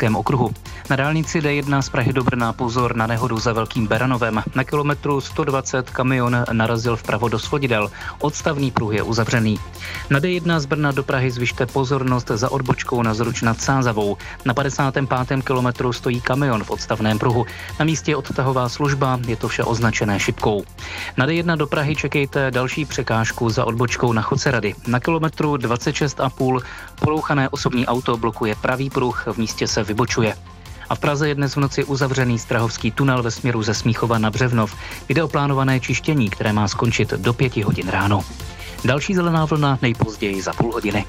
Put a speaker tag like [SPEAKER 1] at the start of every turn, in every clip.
[SPEAKER 1] Pražském okruhu. Na dálnici D1 z Prahy do Brna pozor na nehodu za Velkým Beranovem. Na kilometru 120 kamion narazil vpravo do svodidel. Odstavný pruh je uzavřený. Na D1 z Brna do Prahy zvyšte pozornost za odbočkou na Zruč nad Sázavou. Na 55. kilometru stojí kamion v odstavném pruhu. Na místě je odtahová služba, je to vše označené šipkou. Na D1 do Prahy čekejte další překážku za odbočkou na Chodce Rady. Na kilometru 26,5 polouchané osobní auto blokuje pravý pruh, v místě se vybočuje. A v Praze je dnes v noci uzavřený Strahovský tunel ve směru ze Smíchova na Břevnov. Jde o plánované čištění, které má skončit do 5 hodin ráno. Další zelená vlna nejpozději za půl hodiny.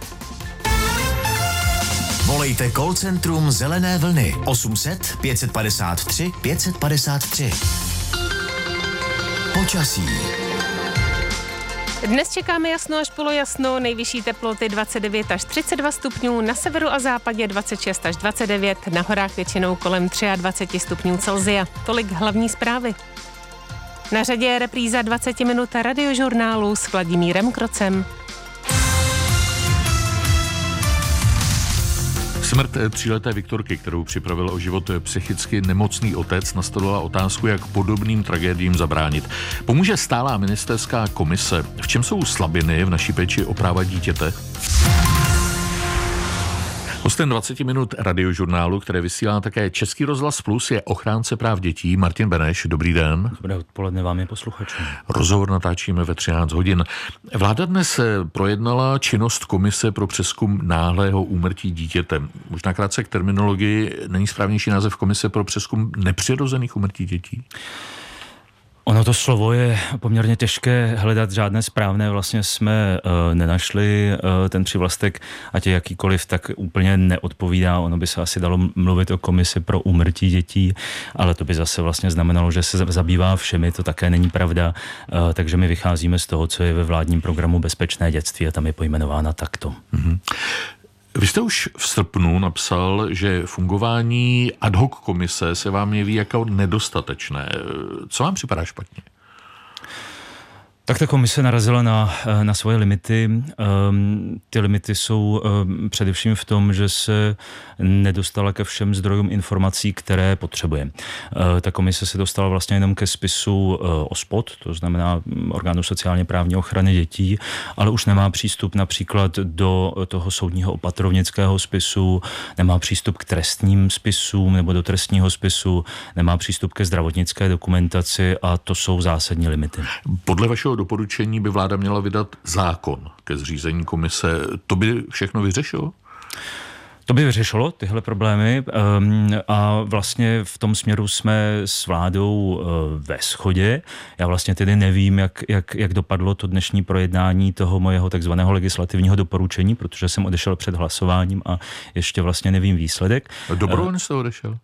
[SPEAKER 2] Volejte call centrum Zelené vlny 800 553 553. Počasí.
[SPEAKER 3] Dnes čekáme jasno až polojasno, nejvyšší teploty 29 až 32 stupňů, na severu a západě 26 až 29, na horách většinou kolem 23 stupňů Celsia. Tolik hlavní zprávy. Na řadě je repríza 20 minut radiožurnálu s Vladimírem Krocem.
[SPEAKER 4] Smrt tříleté Viktorky, kterou připravil o život psychicky nemocný otec, nastolila otázku, jak podobným tragédiím zabránit. Pomůže stálá ministerská komise. V čem jsou slabiny v naší péči o práva dítěte? Hostem 20 minut radiožurnálu, které vysílá také Český rozhlas Plus, je ochránce práv dětí Martin Beneš. Dobrý den.
[SPEAKER 5] Dobré odpoledne vám je posluchačům.
[SPEAKER 4] Rozhovor natáčíme ve 13 hodin. Vláda dnes projednala činnost komise pro přezkum náhlého úmrtí dítěte. Možná krátce k terminologii, není správnější název komise pro přezkum nepřirozených úmrtí dětí?
[SPEAKER 5] Ono to slovo je poměrně těžké hledat, žádné správné vlastně jsme nenašli. Ten přívlastek, ať je jakýkoliv, tak úplně neodpovídá. Ono by se asi dalo mluvit o komisi pro úmrtí dětí, ale to by zase vlastně znamenalo, že se zabývá všemi, to také není pravda. Takže my vycházíme z toho, co je ve vládním programu Bezpečné dětství a tam je pojmenována takto. Mm-hmm.
[SPEAKER 4] Vy jste už v srpnu napsal, že fungování ad hoc komise se vám jeví jako nedostatečné. Co vám připadá špatně?
[SPEAKER 5] Tak ta komise narazila na svoje limity. Ty limity jsou především v tom, že se nedostala ke všem zdrojům informací, které potřebuje. Ta komise se dostala vlastně jenom ke spisu OSPOD, to znamená Orgánu sociálně právní ochrany dětí, ale už nemá přístup například do toho soudního opatrovnického spisu, nemá přístup k trestním spisům nebo do trestního spisu, nemá přístup ke zdravotnické dokumentaci a to jsou zásadní limity.
[SPEAKER 4] Podle vašeho doporučení by vláda měla vydat zákon ke zřízení komise. To by všechno vyřešilo?
[SPEAKER 5] To by vyřešilo tyhle problémy a vlastně v tom směru jsme s vládou ve shodě. Já vlastně tedy nevím, jak dopadlo to dnešní projednání toho mojeho takzvaného legislativního doporučení, protože jsem odešel před hlasováním a ještě vlastně nevím výsledek.
[SPEAKER 4] Dobrovolně jste odešel?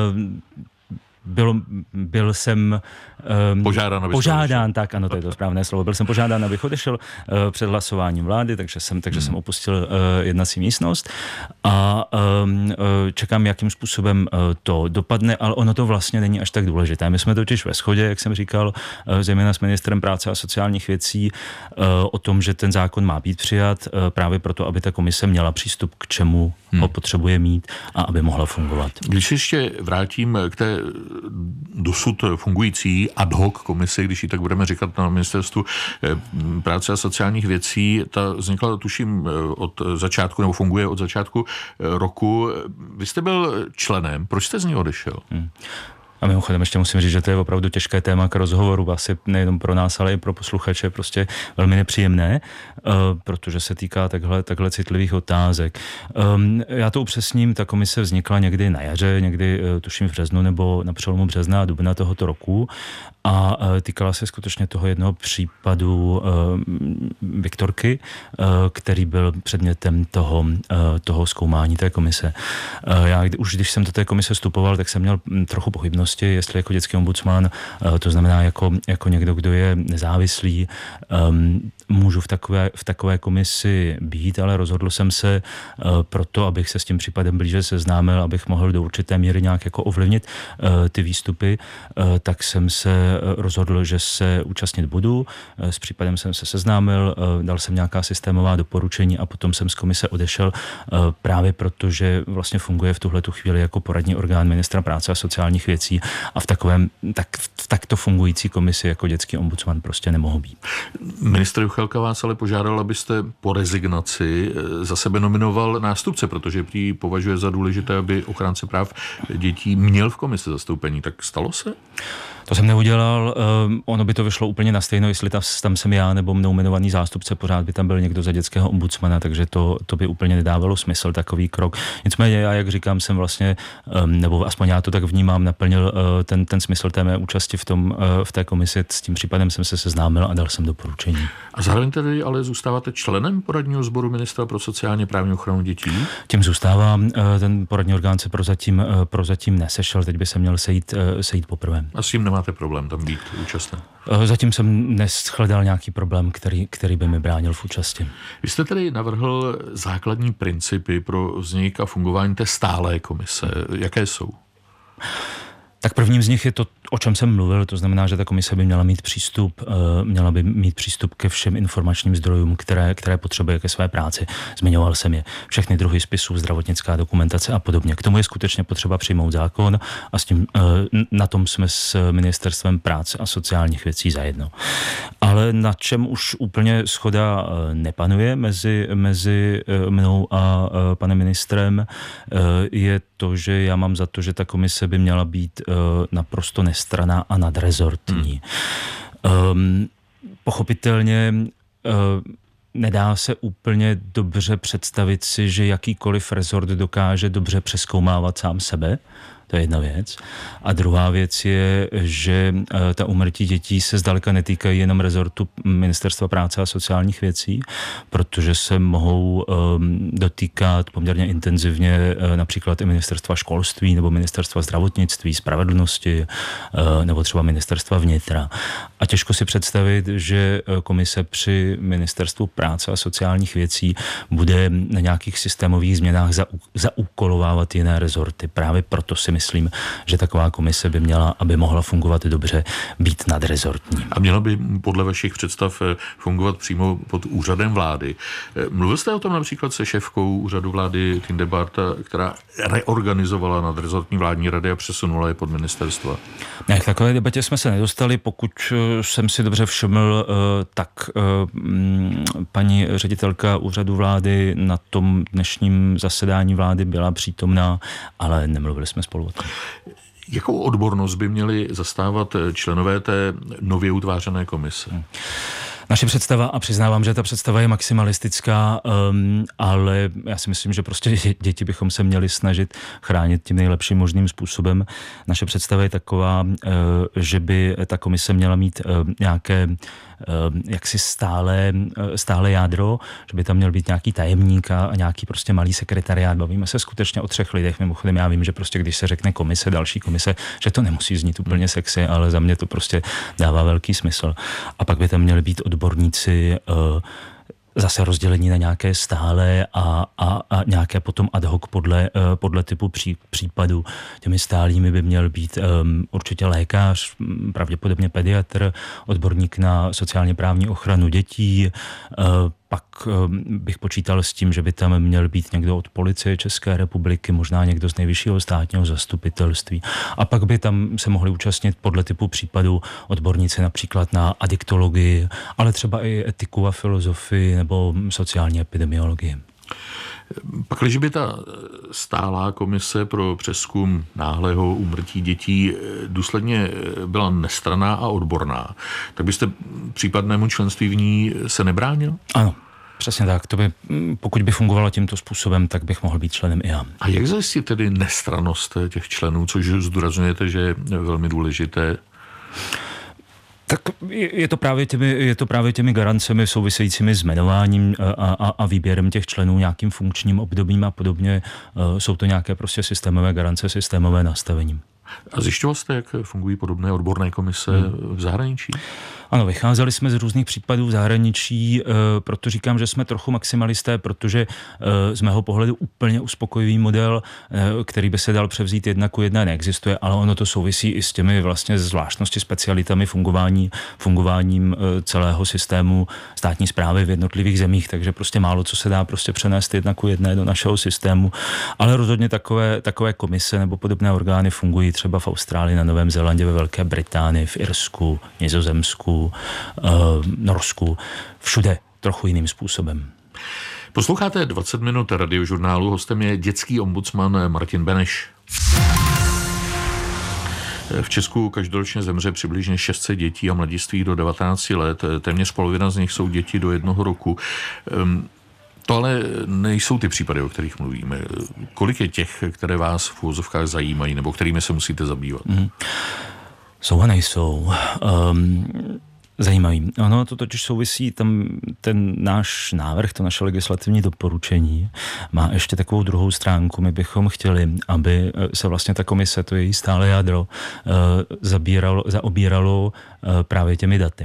[SPEAKER 5] Byl jsem požádán, tak ano, to je to správné slovo. Byl jsem požádán, abych odešel před hlasováním vlády, takže jsem opustil jednací místnost a čekám, jakým způsobem to dopadne, ale ono to vlastně není až tak důležité. My jsme totiž ve shodě, jak jsem říkal, zejména s ministrem práce a sociálních věcí o tom, že ten zákon má být přijat právě proto, aby ta komise měla přístup k čemu ho potřebuje mít a aby mohla fungovat.
[SPEAKER 4] Když ještě vrátím k té dosud fungující ad hoc komisi, když ji tak budeme říkat na ministerstvu práce a sociálních věcí, ta vznikla tuším od začátku, nebo funguje od začátku roku. Vy jste byl členem, proč jste z ní odešel?
[SPEAKER 5] A mimochodem ještě musím říct, že to je opravdu těžké téma k rozhovoru, asi nejenom pro nás, ale i pro posluchače, prostě velmi nepříjemné, protože se týká takhle citlivých otázek. Já to upřesním, ta komise vznikla někdy na jaře, někdy tuším v březnu nebo na přelomu března a dubna tohoto roku a týkala se skutečně toho jednoho případu Viktorky, který byl předmětem toho zkoumání té komise. Já když jsem do té komise vstupoval, tak jsem měl trochu pochybnosti, jestli jako dětský ombudsman, to znamená jako někdo, kdo je nezávislý, můžu v takové komisi být, ale rozhodl jsem se proto, abych se s tím případem blíže seznámil, abych mohl do určité míry nějak jako ovlivnit ty výstupy, tak jsem se rozhodl, že se účastnit budu. S případem jsem se seznámil, dal jsem nějaká systémová doporučení a potom jsem z komise odešel právě proto, že vlastně funguje v tuhletu chvíli jako poradní orgán ministra práce a sociálních věcí a v takto fungující komisi jako dětský ombudsman prostě nemohu být.
[SPEAKER 4] Ministr Juchelka vás ale požádal, abyste po rezignaci za sebe nominoval nástupce, protože prý považuje za důležité, aby ochránce práv dětí měl v komisi zastoupení. Tak stalo se?
[SPEAKER 5] To jsem neudělal, ono by to vyšlo úplně na stejno, jestli tam jsem já nebo mnou jmenovaný zástupce, pořád by tam byl někdo za dětského ombudsmana, takže to by úplně nedávalo smysl, takový krok. Nicméně já, jak říkám, jsem vlastně, nebo aspoň já to tak vnímám, naplnil ten smysl té mé účasti v té komisi, s tím případem jsem se seznámil a dal jsem doporučení.
[SPEAKER 4] A zároveň tedy ale zůstáváte členem poradního sboru ministra pro sociálně právní ochranu dětí?
[SPEAKER 5] Tím zůstává, ten poradní orgán se prozatím nesešel, teď by se měl sejít poprvé.
[SPEAKER 4] A s tím nemáte problém tam být účasten?
[SPEAKER 5] Zatím jsem neshledal nějaký problém, který by mi bránil v účasti.
[SPEAKER 4] Vy jste tedy navrhl základní principy pro vznik a fungování té stálé komise. Jaké jsou?
[SPEAKER 5] Tak prvním z nich je to, o čem jsem mluvil, to znamená, že ta komise by měla mít přístup ke všem informačním zdrojům, které potřebuje ke své práci. Zmiňoval jsem je. Všechny druhy spisů, zdravotnická dokumentace a podobně. K tomu je skutečně potřeba přijmout zákon a s tím, na tom jsme s Ministerstvem práce a sociálních věcí zajedno. Ale na čem už úplně shoda nepanuje mezi mnou a panem ministrem, je to, že já mám za to, že ta komise by měla být naprosto nestranná a nadrezortní. Pochopitelně nedá se úplně dobře představit si, že jakýkoliv rezort dokáže dobře přezkoumávat sám sebe. To je jedna věc. A druhá věc je, že ta úmrtí dětí se zdaleka netýkají jenom rezortu Ministerstva práce a sociálních věcí, protože se mohou dotýkat poměrně intenzivně například i Ministerstva školství nebo Ministerstva zdravotnictví, spravedlnosti nebo třeba Ministerstva vnitra. A těžko si představit, že komise při Ministerstvu práce a sociálních věcí bude na nějakých systémových změnách zaúkolovávat jiné rezorty. Právě proto si myslím, že taková komise by měla, aby mohla fungovat dobře, být nadrezortní.
[SPEAKER 4] A měla by podle vašich představ fungovat přímo pod úřadem vlády. Mluvil jste o tom například se šéfkou úřadu vlády Tindebarta, která reorganizovala nadrezortní vládní rady a přesunula je pod ministerstva?
[SPEAKER 5] Ne, k takové debatě jsme se nedostali. Pokud jsem si dobře všiml, tak paní ředitelka úřadu vlády na tom dnešním zasedání vlády byla přítomná, ale nemluvili jsme spolu o tom.
[SPEAKER 4] Jakou odbornost by měli zastávat členové té nově utvářené komise?
[SPEAKER 5] Naše představa, a přiznávám, že ta představa je maximalistická, ale já si myslím, že prostě děti bychom se měli snažit chránit tím nejlepším možným způsobem. Naše představa je taková, že by ta komise měla mít nějaké jaksi stále jádro, že by tam měl být nějaký tajemník a nějaký prostě malý sekretariát. Bavíme se skutečně o 3 lidech. Mimochodem já vím, že prostě když se řekne komise, další komise, že to nemusí znít úplně sexy, ale za mě to prostě dává velký smysl. A pak by tam měli být odborníci zase rozdělení na nějaké stále a nějaké potom ad hoc podle typu případu. Těmi stálými by měl být určitě lékař, pravděpodobně pediatr, odborník na sociálně právní ochranu dětí, pak bych počítal s tím, že by tam měl být někdo od Policie České republiky, možná někdo z Nejvyššího státního zastupitelství. A pak by tam se mohli účastnit podle typu případu odborníci například na adiktologii, ale třeba i etiku a filozofii nebo sociální epidemiologii.
[SPEAKER 4] Pakliže by ta stálá komise pro přezkum náhlého úmrtí dětí důsledně byla nestranná a odborná, tak byste případnému členství v ní se nebránil?
[SPEAKER 5] Ano. Přesně tak. Pokud by fungovalo tímto způsobem, tak bych mohl být členem i já.
[SPEAKER 4] A jak zajistit tedy nestrannost těch členů, což zdůrazňujete, že je velmi důležité?
[SPEAKER 5] Tak je to právě těmi garancemi souvisejícími s jmenováním a výběrem těch členů nějakým funkčním obdobím a podobně. Jsou to nějaké prostě systémové garance, systémové nastavení.
[SPEAKER 4] A zjišťoval jste, jak fungují podobné odborné komise v zahraničí?
[SPEAKER 5] Ano, vycházeli jsme z různých případů v zahraničí, proto říkám, že jsme trochu maximalisté, protože z mého pohledu úplně uspokojivý model, který by se dal převzít 1:1, neexistuje, ale ono to souvisí i s těmi vlastně zvláštnosti, specialitami fungováním celého systému státní správy v jednotlivých zemích, takže prostě málo co se dá prostě přenést 1:1 do našeho systému, ale rozhodně takové komise nebo podobné orgány fungují třeba v Austrálii, na Novém Zélandě, ve Velké Británii, v Irsku, Nizozemsku, Norsku, všude trochu jiným způsobem.
[SPEAKER 4] Posloucháte 20 minut radiožurnálu, hostem je dětský ombudsman Martin Beneš. V Česku každoročně zemře přibližně 600 dětí a mladistvých do 19 let. Téměř polovina z nich jsou děti do 1 roku. To ale nejsou ty případy, o kterých mluvíme. Kolik je těch, které vás v uvozovkách zajímají, nebo kterými se musíte zabývat?
[SPEAKER 5] Jsou a nejsou. Zajímavý. Ono to totiž souvisí, tam ten náš návrh, to naše legislativní doporučení má ještě takovou druhou stránku. My bychom chtěli, aby se vlastně ta komise, to její stále jádro, zaobíralo právě těmi daty.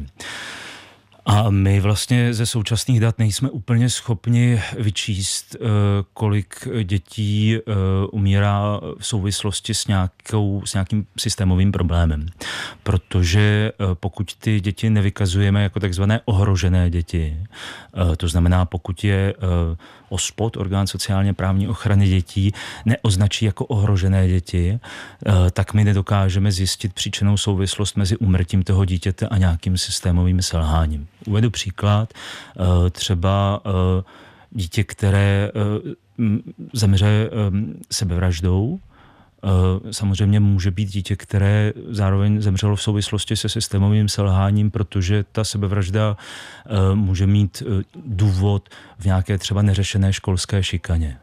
[SPEAKER 5] A my vlastně ze současných dat nejsme úplně schopni vyčíst, kolik dětí umírá v souvislosti s nějakým systémovým problémem. Protože pokud ty děti nevykazujeme jako takzvané ohrožené děti, to znamená, pokud je OSPOD, Orgán sociálně právní ochrany dětí, neoznačí jako ohrožené děti, tak my nedokážeme zjistit příčinnou souvislost mezi úmrtím toho dítěte a nějakým systémovým selháním. Uvedu příklad, třeba dítě, které zemře sebevraždou, samozřejmě může být dítě, které zároveň zemřelo v souvislosti se systémovým selháním, protože ta sebevražda může mít důvod v nějaké třeba neřešené školské šikaně.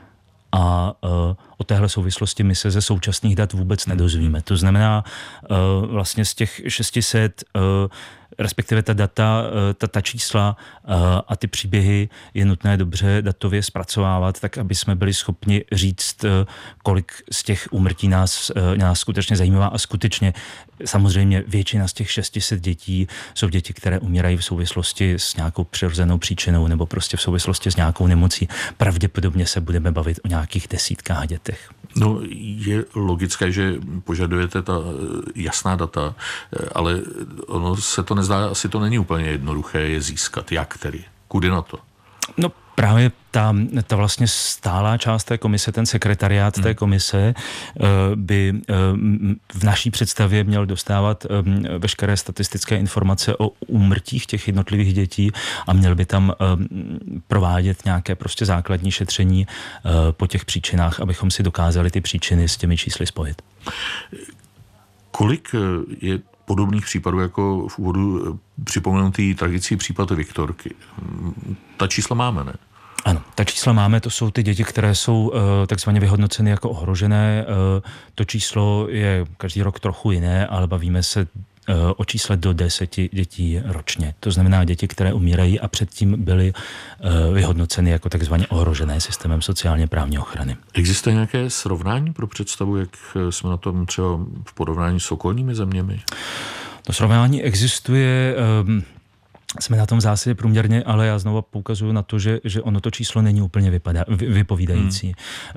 [SPEAKER 5] A o téhle souvislosti my se ze současných dat vůbec nedozvíme. To znamená, vlastně z těch 600, respektive ta data, ta čísla a ty příběhy je nutné dobře datově zpracovávat, tak aby jsme byli schopni říct, kolik z těch úmrtí nás skutečně zajímá a skutečně samozřejmě většina z těch 600 dětí jsou děti, které umírají v souvislosti s nějakou přirozenou příčinou nebo prostě v souvislosti s nějakou nemocí. Pravděpodobně se budeme bavit o nějakých desítkách dětech.
[SPEAKER 4] No, je logické, že požadujete ta jasná data, ale ono se to nezdá, asi to není úplně jednoduché je získat. Jak tedy? Kudy na to?
[SPEAKER 5] No právě ta vlastně stálá část té komise, ten sekretariát té komise by v naší představě měl dostávat veškeré statistické informace o úmrtích těch jednotlivých dětí a měl by tam provádět nějaké prostě základní šetření po těch příčinách, abychom si dokázali ty příčiny s těmi čísly spojit.
[SPEAKER 4] Kolik je podobných případů jako v úvodu připomenutý tragický případ Viktorky? Ta čísla máme, ne?
[SPEAKER 5] Ano, ta čísla máme, to jsou ty děti, které jsou takzvaně vyhodnoceny jako ohrožené. To číslo je každý rok trochu jiné, ale bavíme se o čísle do 10 dětí ročně. To znamená děti, které umírají a předtím byly vyhodnoceny jako takzvaně ohrožené systémem sociálně právní ochrany.
[SPEAKER 4] Existuje nějaké srovnání pro představu, jak jsme na tom třeba v porovnání s okolními zeměmi?
[SPEAKER 5] To srovnání existuje. Jsme na tom v zásadě průměrně, ale já znovu poukazuju na to, že ono to číslo není úplně vypovídající.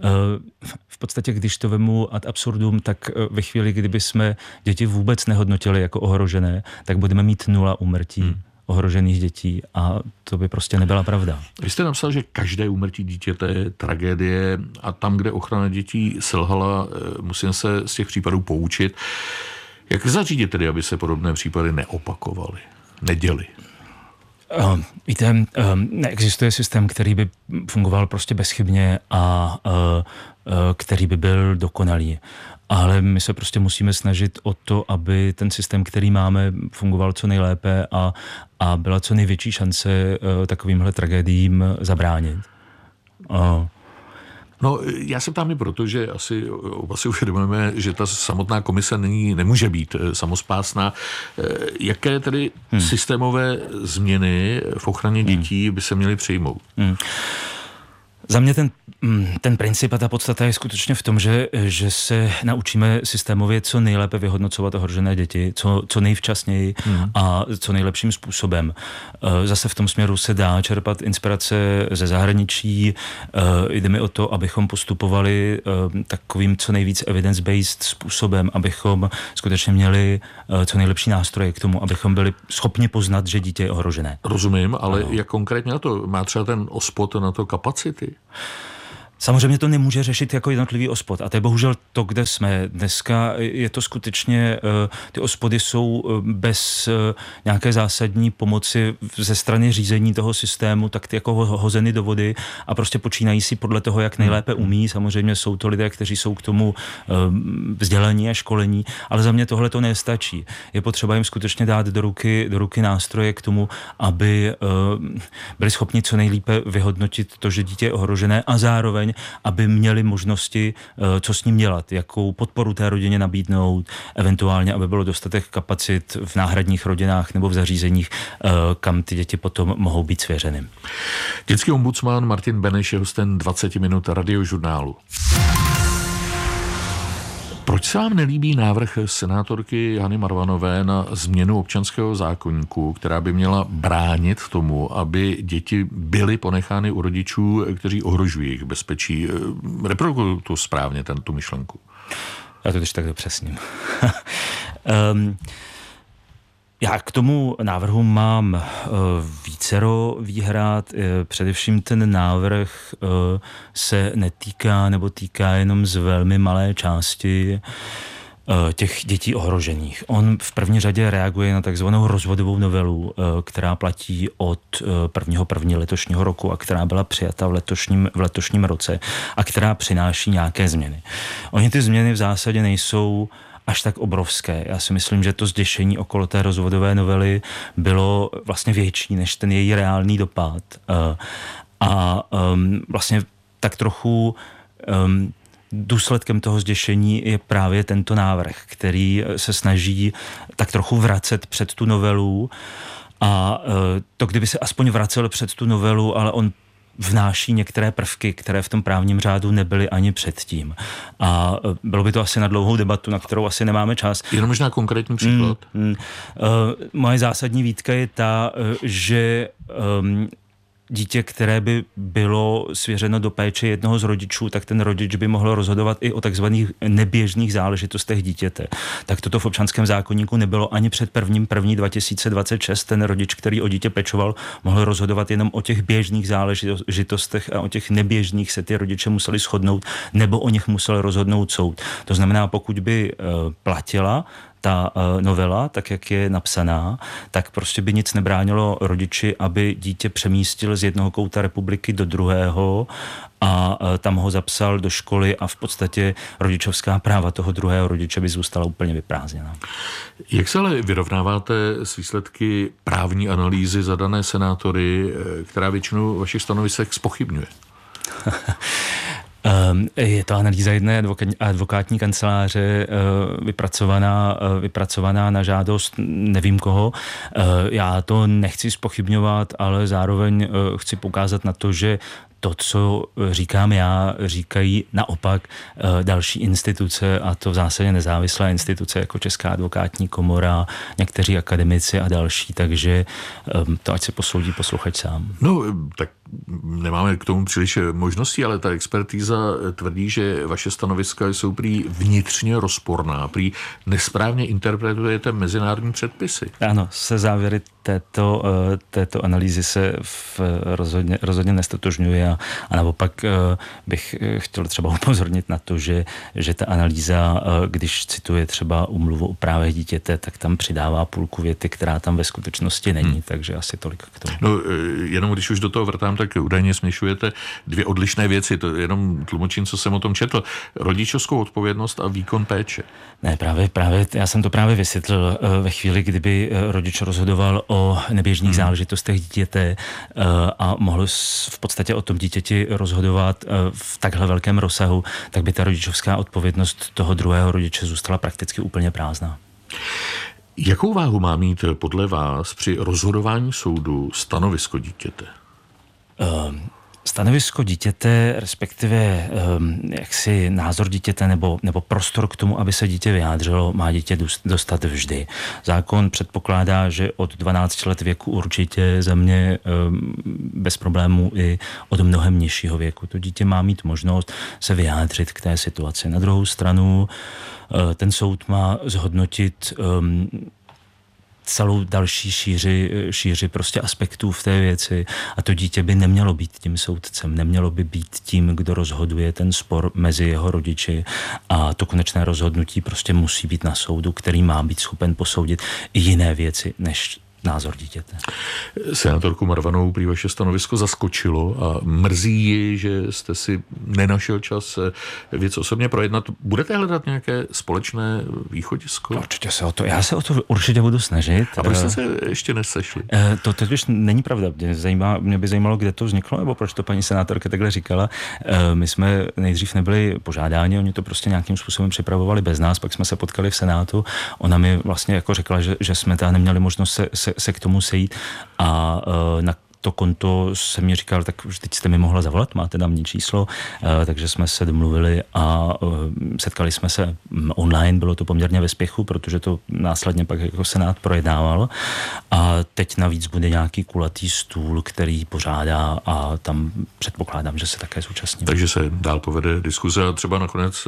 [SPEAKER 5] V podstatě, když to vemu ad absurdum, tak ve chvíli, kdyby jsme děti vůbec nehodnotili jako ohrožené, tak budeme mít 0 úmrtí ohrožených dětí a to by prostě nebyla pravda.
[SPEAKER 4] Vy jste napsal, že každé úmrtí dítěte je tragédie a tam, kde ochrana dětí selhala, musím se z těch případů poučit. Jak zařídit tedy, aby se podobné případy neopakovaly, neděly?
[SPEAKER 5] Víte, neexistuje systém, který by fungoval prostě bezchybně a který by byl dokonalý. Ale my se prostě musíme snažit o to, aby ten systém, který máme, fungoval co nejlépe a byla co největší šance takovýmhle tragédiím zabránit.
[SPEAKER 4] No, já se ptám i proto, že asi uvědomujeme, že ta samotná komise nemůže být samospásná. Jaké tedy systémové změny v ochraně dětí by se měly přijmout?
[SPEAKER 5] Za mě ten princip a ta podstata je skutečně v tom, že se naučíme systémově co nejlépe vyhodnocovat ohrožené děti, co nejvčasněji a co nejlepším způsobem. Zase v tom směru se dá čerpat inspirace ze zahraničí. Jde mi o to, abychom postupovali takovým co nejvíc evidence-based způsobem, abychom skutečně měli co nejlepší nástroje k tomu, abychom byli schopni poznat, že dítě je ohrožené.
[SPEAKER 4] Rozumím, ale jak konkrétně na to? Má třeba ten OSPOD na to kapacity?
[SPEAKER 5] Samozřejmě to nemůže řešit jako jednotlivý OSPOD a to je bohužel to, kde jsme. Dneska je to skutečně, ty OSPODy jsou bez nějaké zásadní pomoci ze strany řízení toho systému, tak ty jako hozeny do vody a prostě počínají si podle toho, jak nejlépe umí. Samozřejmě jsou to lidé, kteří jsou k tomu vzdělaní a školení, ale za mě tohle to nestačí. Je potřeba jim skutečně dát do ruky nástroje k tomu, aby byli schopni co nejlépe vyhodnotit to, že dítě je ohrožené a zároveň aby měli možnosti, co s ním dělat, jakou podporu té rodině nabídnout, eventuálně, aby bylo dostatek kapacit v náhradních rodinách nebo v zařízeních, kam ty děti potom mohou být svěřeny.
[SPEAKER 4] Dětský ombudsman Martin Beneš je hostem 20 minut Radiožurnálu. Proč se vám nelíbí návrh senátorky Hany Marvanové na změnu občanského zákoníku, která by měla bránit tomu, aby děti byly ponechány u rodičů, kteří ohrožují jejich bezpečí? Reprodukuju tu správně, tu myšlenku.
[SPEAKER 5] Já to teď tak dopřesním. Já k tomu návrhu mám vícero výhrad. Především ten návrh se netýká nebo týká jenom z velmi malé části těch dětí ohrožených. On v první řadě reaguje na takzvanou rozvodovou novelu, která platí od 1.1. letošního roku a která byla přijata v letošním roce a která přináší nějaké změny. Ony ty změny v zásadě nejsou až tak obrovské. Já si myslím, že to zděšení okolo té rozvodové novely bylo vlastně větší než ten její reálný dopad. A vlastně tak trochu důsledkem toho zděšení je právě tento návrh, který se snaží tak trochu vracet před tu novelu a to, kdyby se aspoň vracel před tu novelu, ale on vnáší některé prvky, které v tom právním řádu nebyly ani předtím. A bylo by to asi na dlouhou debatu, na kterou asi nemáme čas.
[SPEAKER 4] Jenom možná konkrétní příklad.
[SPEAKER 5] Moje zásadní výtka je ta, že dítě, které by bylo svěřeno do péče jednoho z rodičů, tak ten rodič by mohl rozhodovat i o takzvaných neběžných záležitostech dítěte. Tak toto v občanském zákoníku nebylo ani před 1.1.2026. Ten rodič, který o dítě pečoval, mohl rozhodovat jenom o těch běžných záležitostech a o těch neběžných se ty rodiče museli shodnout, nebo o nich musel rozhodnout soud. To znamená, pokud by platila ta novela, tak jak je napsaná, tak prostě by nic nebránilo rodiči, aby dítě přemístil z jednoho kouta republiky do druhého a tam ho zapsal do školy a v podstatě rodičovská práva toho druhého rodiče by zůstala úplně vyprázdněná.
[SPEAKER 4] Jak se ale vyrovnáváte s výsledky právní analýzy zadané senátory, která většinu vašich stanovisek zpochybňuje?
[SPEAKER 5] Je to analýza jedné advokátní kanceláře vypracovaná na žádost nevím koho. Já to nechci zpochybňovat, ale zároveň chci poukázat na to, že to, co říkám já, říkají naopak další instituce, a to v zásadě nezávislé instituce jako Česká advokátní komora, někteří akademici a další, takže to ať se posoudí posluchač sám.
[SPEAKER 4] No, tak nemáme k tomu příliš možností, ale ta expertíza tvrdí, že vaše stanoviska jsou prý vnitřně rozporná, prý nesprávně interpretujete mezinárodní předpisy.
[SPEAKER 5] Ano, se závěry této analýzy se rozhodně nestotožňuje a naopak bych chtěl třeba upozornit na to, že ta analýza, když cituje třeba úmluvu o právech dítěte, tak tam přidává půlku věty, která tam ve skutečnosti není, takže asi tolik k tomu.
[SPEAKER 4] No, jenom když už do toho vrtám, tak údajně směšujete dvě odlišné věci, to jenom tlumočím, co jsem o tom četl. Rodičovskou odpovědnost a výkon péče. Ne,
[SPEAKER 5] právě, já jsem to právě vysvětlil ve chvíli, kdyby rodič rozhodoval o neběžných záležitostech dítěte a mohl v podstatě o tom dítěti rozhodovat v takhle velkém rozsahu, tak by ta rodičovská odpovědnost toho druhého rodiče zůstala prakticky úplně prázdná.
[SPEAKER 4] Jakou váhu má mít podle vás při rozhodování soudu stanovisko dítěte?
[SPEAKER 5] Stanovisko dítěte, respektive jaksi názor dítěte nebo prostor k tomu, aby se dítě vyjádřilo, má dítě dostat vždy. Zákon předpokládá, že od 12 let věku určitě za mě bez problémů i od mnohem nižšího věku. To dítě má mít možnost se vyjádřit k té situaci. Na druhou stranu ten soud má zhodnotit celou další šíři prostě aspektů v té věci a to dítě by nemělo být tím soudcem, nemělo by být tím, kdo rozhoduje ten spor mezi jeho rodiči a to konečné rozhodnutí prostě musí být na soudu, který má být schopen posoudit i jiné věci než názor dítěte.
[SPEAKER 4] Senátorku Marvanou prý vaše stanovisko zaskočilo a mrzí ji, že jste si nenašel čas věc osobně projednat. Budete hledat nějaké společné východisko?
[SPEAKER 5] Určitě já se o to určitě budu snažit.
[SPEAKER 4] A proč jste se ještě nesešli?
[SPEAKER 5] To totiž není pravda. Mě by zajímalo, kde to vzniklo, nebo proč to paní senátorka takhle říkala. My jsme nejdřív nebyli požádáni, oni to prostě nějakým způsobem připravovali bez nás, pak jsme se potkali v Senátu. Ona mi vlastně jako řekla, že jsme tam neměli možnost se k tomu sejít a na to konto se mi říkal, tak teď jste mi mohla zavolat, máte tam číslo, takže jsme se domluvili a setkali jsme se online, bylo to poměrně ve spěchu, protože to následně pak jako Senát projednával a teď navíc bude nějaký kulatý stůl, který pořádá a tam předpokládám, že se také zúčastní.
[SPEAKER 4] Takže se dál povede diskuze a třeba nakonec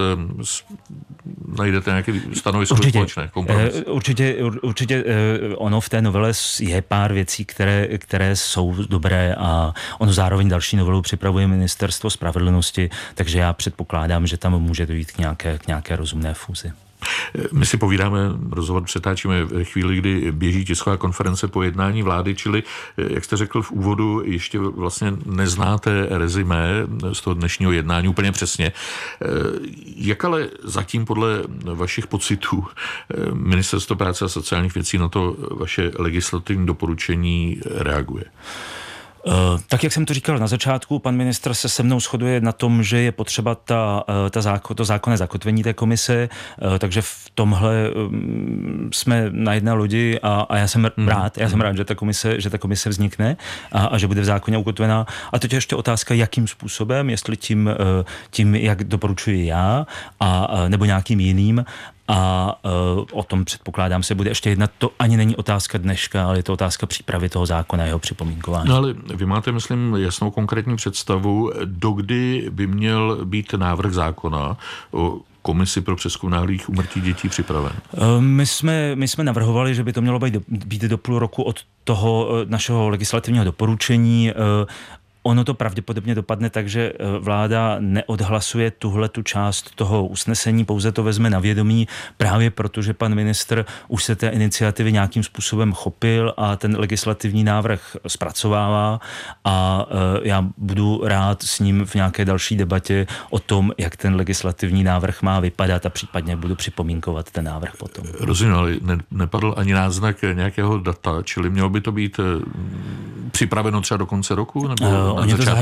[SPEAKER 4] najdete nějaké stanovisko společné, kompromis.
[SPEAKER 5] Určitě ono v té novele je pár věcí, které jsou dobré a ono zároveň další novelu připravuje Ministerstvo spravedlnosti, takže já předpokládám, že tam může dojít k nějaké rozumné fúzi.
[SPEAKER 4] My si povídáme, rozhovor přetáčíme ve chvíli, kdy běží tisková konference po jednání vlády, čili, jak jste řekl v úvodu, ještě vlastně neznáte rezimé z toho dnešního jednání úplně přesně. Jak ale zatím podle vašich pocitů Ministerstvo práce a sociálních věcí na to vaše legislativní doporučení reaguje?
[SPEAKER 5] Tak, jak jsem to říkal na začátku, pan ministr se se mnou shoduje na tom, že je potřeba to zákonné zakotvení té komise, takže v tomhle jsme na jedné lodi a já jsem rád, že ta komise vznikne a že bude v zákoně ukotvená. A teď ještě otázka, jakým způsobem, jestli tím jak doporučuji já, nebo nějakým jiným, a o tom předpokládám se bude ještě jednat. To ani není otázka dneška, ale je to otázka přípravy toho zákona, jeho připomínkování.
[SPEAKER 4] No ale vy máte, myslím, jasnou konkrétní představu, dokdy by měl být návrh zákona o komisi pro přezkum náhlých úmrtí dětí připraven?
[SPEAKER 5] My jsme navrhovali, že by to mělo být do půl roku od toho našeho legislativního doporučení. Ono to pravděpodobně dopadne tak, že vláda neodhlasuje tu část toho usnesení, pouze to vezme na vědomí, právě protože pan ministr už se té iniciativy nějakým způsobem chopil a ten legislativní návrh zpracovává a já budu rád s ním v nějaké další debatě o tom, jak ten legislativní návrh má vypadat a případně budu připomínkovat ten návrh potom. Rozumím,
[SPEAKER 4] ale nepadl ani náznak nějakého data, čili mělo by to být připraveno třeba do konce roku? Nebo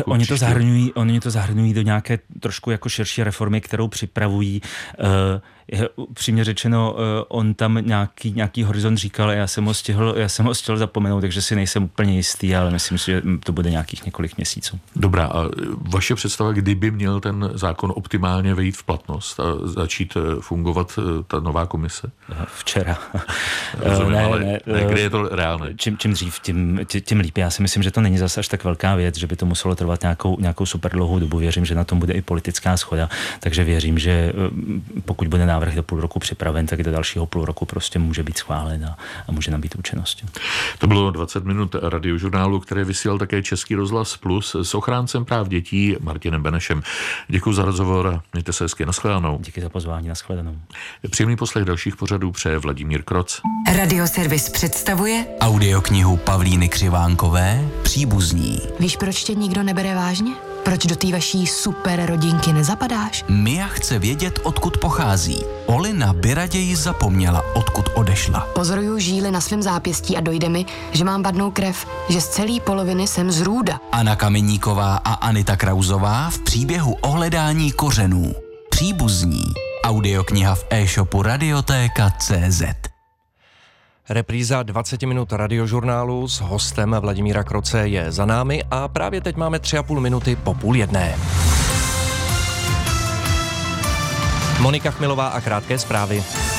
[SPEAKER 5] Oni to zahrnují do nějaké trošku jako širší reformy, kterou připravují. Přímě řečeno, on tam nějaký horizont říkal a já jsem ho stihl zapomenout, takže si nejsem úplně jistý, ale myslím si, že to bude nějakých několik měsíců.
[SPEAKER 4] Dobrá, a vaše představa, kdyby měl ten zákon optimálně vejít v platnost a začít fungovat ta nová komise?
[SPEAKER 5] Včera.
[SPEAKER 4] Rozumím, ale kdy je to reálné?
[SPEAKER 5] Čím dřív, tím líp. Já si myslím, že to není zase až tak velká věc, že by to muselo trvat nějakou super dlouhou dobu. Věřím, že na tom bude i politická shoda, takže věřím, že pokud bude návrh do půl roku připraven, tak do dalšího půl roku prostě může být schválen a může nabýt účinnosti.
[SPEAKER 4] To bylo 20 minut radiožurnálu, které vysílal také Český rozhlas Plus s ochráncem práv dětí Martinem Benešem. Děkuji za rozhovor a mějte se hezky, nashledanou.
[SPEAKER 5] Díky za pozvání, nashledanou.
[SPEAKER 4] Příjemný poslech dalších pořadů přeje Vladimír Kroc.
[SPEAKER 6] Radioservis představuje
[SPEAKER 2] audioknihu Pavlíny Křivánkové Příbuzní.
[SPEAKER 6] Víš, proč tě nikdo nebere vážně? Proč do té vaší super rodinky nezapadáš?
[SPEAKER 2] Mia chce vědět, odkud pochází. Olina by raději zapomněla, odkud odešla.
[SPEAKER 6] Pozoruju žíly na svém zápěstí a dojde mi, že mám vadnou krev, že z celé poloviny jsem z Růda.
[SPEAKER 2] Anna Kameníková a Anita Krauzová v příběhu o hledání kořenů. Příbuzní. Audiokniha v e-shopu Radiotéka.cz.
[SPEAKER 7] Repríza 20 minut radiožurnálu s hostem Vladimíra Kroce je za námi a právě teď máme 3,5 minuty po 12:30. Monika Chmilová a krátké zprávy.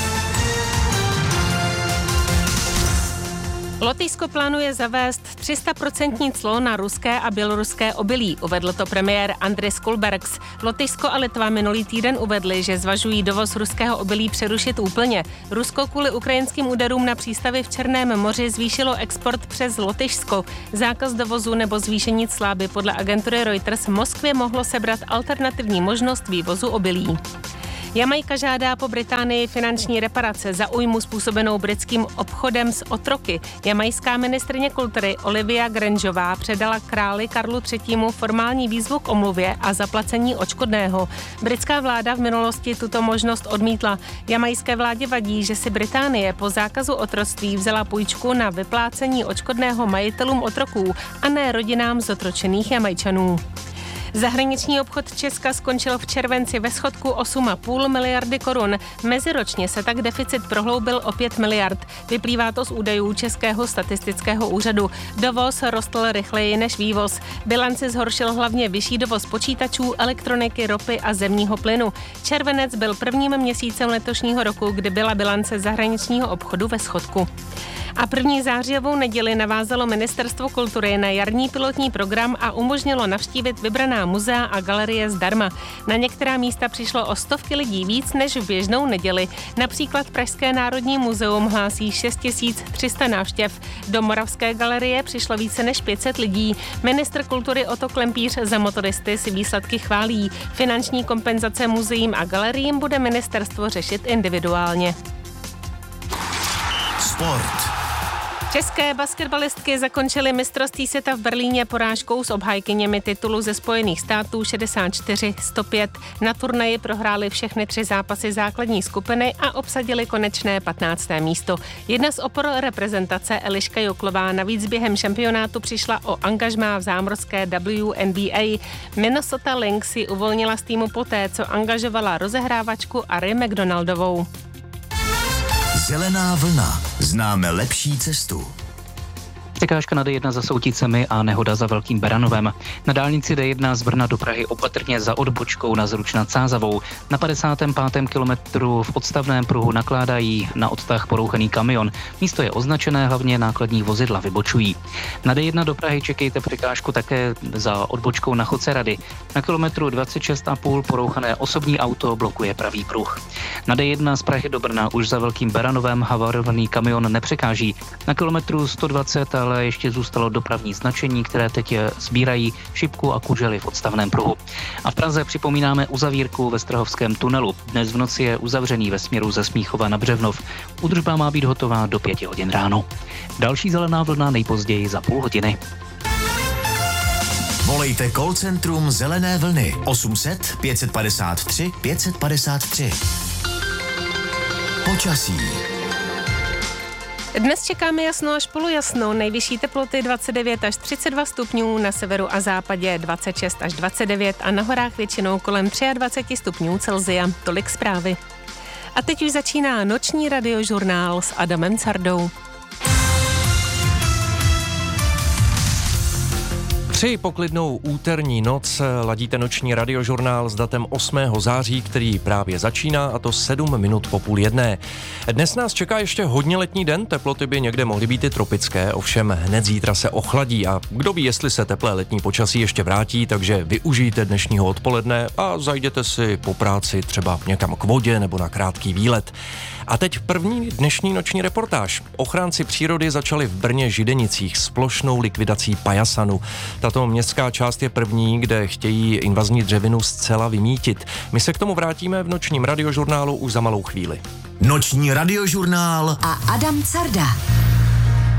[SPEAKER 3] Lotyšsko plánuje zavést 300% clo na ruské a běloruské obilí, uvedl to premiér Andris Kulbergs. Lotyšsko a Litva minulý týden uvedli, že zvažují dovoz ruského obilí přerušit úplně. Rusko kvůli ukrajinským úderům na přístavy v Černém moři zvýšilo export přes Lotyšsko. Zákaz dovozu nebo zvýšení cla by podle agentury Reuters Moskvě mohlo sebrat alternativní možnost vývozu obilí. Jamajka žádá po Británii finanční reparace za újmu způsobenou britským obchodem s otroky. Jamajská ministryně kultury Olivia Grangeová předala králi Karlu III. Formální výzvu k omluvě a zaplacení odškodného. Britská vláda v minulosti tuto možnost odmítla. Jamajské vládě vadí, že si Británie po zákazu otroctví vzala půjčku na vyplácení odškodného majitelům otroků a ne rodinám zotročených Jamajčanů. Zahraniční obchod Česka skončil v červenci ve schodku 8,5 miliardy korun. Meziročně se tak deficit prohloubil o 5 miliard. Vyplývá to z údajů Českého statistického úřadu. Dovoz rostl rychleji než vývoz. Bilanci zhoršil hlavně vyšší dovoz počítačů, elektroniky, ropy a zemního plynu. Červenec byl prvním měsícem letošního roku, kdy byla bilance zahraničního obchodu ve schodku. A 1. zářijovou neděli navázalo Ministerstvo kultury na jarní pilotní program a umožnilo navštívit vybraná muzea a galerie zdarma. Na některá místa přišlo o stovky lidí víc než v běžnou neděli. Například Pražské národní muzeum hlásí 6300 návštěv. Do Moravské galerie přišlo více než 500 lidí. Ministr kultury Otto Klempíř za motoristy si výsledky chválí. Finanční kompenzace muzeím a galeriím bude ministerstvo řešit individuálně.
[SPEAKER 2] Sport.
[SPEAKER 3] České basketbalistky zakončily mistrovství světa v Berlíně porážkou s obhájkyněmi titulu ze Spojených států 64-105. Na turnaji prohrály všechny 3 zápasy základní skupiny a obsadili konečné 15. místo. Jedna z opor reprezentace Eliška Joklová navíc během šampionátu přišla o angažmá v zámořské WNBA. Minnesota Lynx si uvolnila z týmu poté, co angažovala rozehrávačku Ari McDonaldovou.
[SPEAKER 2] Zelená vlna. Známe lepší cestu.
[SPEAKER 1] Překážka na D1 za Souticemi a nehoda za Velkým Beranovem. Na dálnici D1 z Brna do Prahy opatrně za odbočkou na Zruč nad Sázavou. Na 55. kilometru v odstavném pruhu nakládají na odtah porouchený kamion. Místo je označené, hlavně nákladní vozidla vybočují. Na D1 do Prahy čekejte překážku také za odbočkou na Chodce Rady. Na kilometru 26,5 porouchané osobní auto blokuje pravý pruh. Na D1 z Prahy do Brna už za Velkým Beranovem havarovaný kamion nepřekáží. Na kilometru 120 ale ještě zůstalo dopravní značení, které teď sbírají šipku a kužely v odstavném pruhu. A v Praze připomínáme uzavírku ve Strahovském tunelu. Dnes v noci je uzavřený ve směru ze Smíchova na Břevnov. Údržba má být hotová do 5 hodin ráno. Další zelená vlna nejpozději za půl hodiny.
[SPEAKER 2] Volejte call centrum Zelené vlny 800 553 553. Počasí.
[SPEAKER 3] Dnes čekáme jasno až polojasno, nejvyšší teploty 29 až 32 stupňů, na severu a západě 26 až 29 a na horách většinou kolem 23 stupňů Celsia. Tolik zprávy. A teď už začíná noční radiožurnál s Adamem Cardou.
[SPEAKER 7] Přeji poklidnou úterní noc, ladíte noční radiožurnál s datem 8. září, který právě začíná, a to 7 minut po 12:30. Dnes nás čeká ještě hodně letní den, teploty by někde mohly být i tropické, ovšem hned zítra se ochladí a kdo ví, jestli se teplé letní počasí ještě vrátí, takže využijte dnešního odpoledne a zajděte si po práci třeba někam k vodě nebo na krátký výlet. A teď první dnešní noční reportáž. Ochránci přírody začali v Brně Židenicích s plošnou likvidací pajasanu. Tato městská část je první, kde chtějí invazní dřevinu zcela vymítit. My se k tomu vrátíme v nočním radiožurnálu už za malou chvíli.
[SPEAKER 2] Noční radiožurnál
[SPEAKER 6] a Adam Carda.